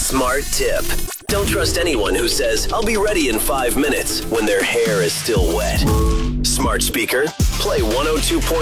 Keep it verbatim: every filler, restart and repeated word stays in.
Smart tip. Don't trust anyone who says, I'll be ready in five minutes when their hair is still wet. Smart speaker, play one oh two point